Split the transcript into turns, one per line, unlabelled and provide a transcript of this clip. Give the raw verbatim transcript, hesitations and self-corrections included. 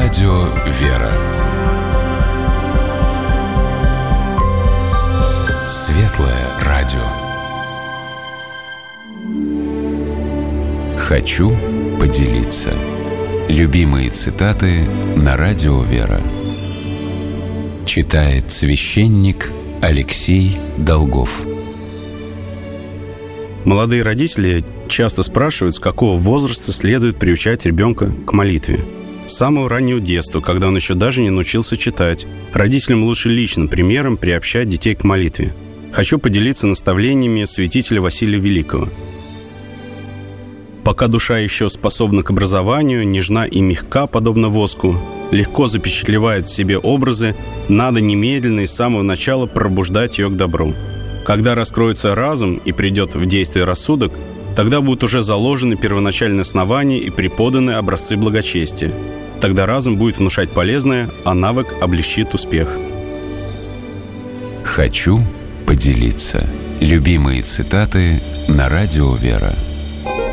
радио «Вера». Светлое радио. Хочу поделиться. Любимые цитаты на радио «Вера». Читает священник Алексей Долгов.
Молодые родители часто спрашивают, с какого возраста следует приучать ребенка к молитве. С самого раннего детства, когда он еще даже не научился читать, родителям лучше личным примером приобщать детей к молитве. Хочу поделиться наставлениями святителя Василия Великого. Пока душа еще способна к образованию, нежна и мягка, подобно воску, легко запечатлевает в себе образы, надо немедленно и с самого начала пробуждать ее к добру. Когда раскроется разум и придет в действие рассудок, тогда будут уже заложены первоначальные основания и преподаны образцы благочестия. Тогда разум будет внушать полезное, а навык облегчит успех.
Хочу поделиться. Любимые цитаты на радио «Вера».